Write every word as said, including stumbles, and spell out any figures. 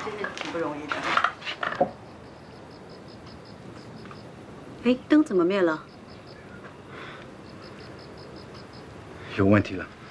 其实挺不容易的。 哎，灯怎么灭了？ 有问题了。